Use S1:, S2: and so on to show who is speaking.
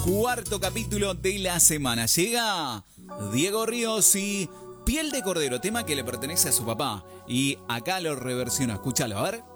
S1: cuarto capítulo de la semana. Llega Diego Ríos y Piel de Cordero, tema que le pertenece a su papá. Y acá lo reversiona, escúchalo, a ver.